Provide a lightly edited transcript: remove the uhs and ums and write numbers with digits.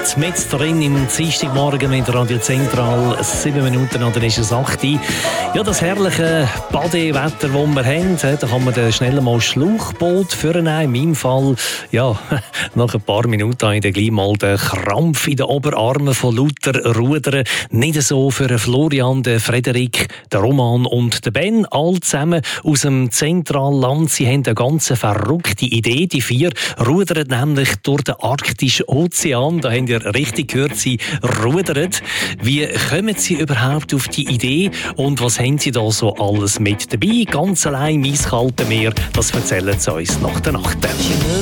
mit drin im Dienstagmorgen mit Radio Zentral. 7 Minuten und dann ist es 8 Uhr. Ja, das herrliche Badewetter, das wir haben, da kann man dann schnell mal Schlauchboot führen. In meinem Fall, ja, nach ein paar Minuten habe ich dann gleich mal den Krampf in den Oberarmen von lauter Rudern. Nicht so für Florian, den Frederik, den Roman und den Ben. All zusammen aus dem Zentralland. Sie haben eine ganz verrückte Idee. Die 4 rudern nämlich durch den Arktischen Ozean. Da habt ihr richtig gehört, sie rudern. Wie kommen Sie überhaupt auf die Idee und was haben Sie da so alles mit dabei? Ganz allein, eiskalte Meer, das erzählen Sie uns nach der Nacht.